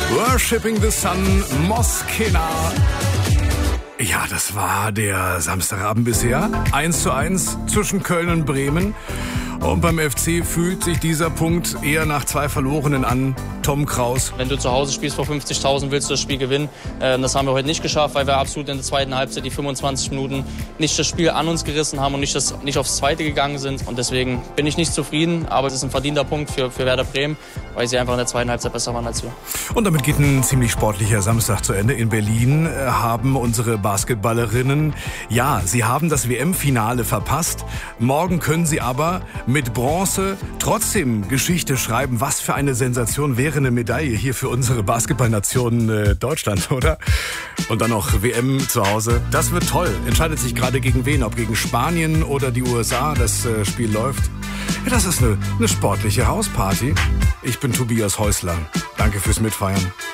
Worshipping the Sun, Moskina. Ja, das war der Samstagabend bisher. 1:1 zwischen Köln und Bremen. Und beim FC fühlt sich dieser Punkt eher nach 2 Verlorenen an. Tom Kraus. Wenn du zu Hause spielst vor 50.000, willst du das Spiel gewinnen. Das haben wir heute nicht geschafft, weil wir absolut in der zweiten Halbzeit die 25 Minuten nicht das Spiel an uns gerissen haben und nicht aufs Zweite gegangen sind. Und deswegen bin ich nicht zufrieden, aber es ist ein verdienter Punkt für Werder Bremen, weil sie einfach in der zweiten Halbzeit besser waren als wir. Und damit geht ein ziemlich sportlicher Samstag zu Ende. In Berlin haben unsere Basketballerinnen, ja, sie haben das WM-Finale verpasst. Morgen können sie aber mit Bronze trotzdem Geschichte schreiben. Was für eine Sensation wäre eine Medaille hier für unsere Basketballnation Deutschland, oder? Und dann noch WM zu Hause. Das wird toll. Entscheidet sich gerade gegen wen, ob gegen Spanien oder die USA das Spiel läuft. Ja, das ist eine sportliche Hausparty. Ich bin Tobias Häusler. Danke fürs Mitfeiern.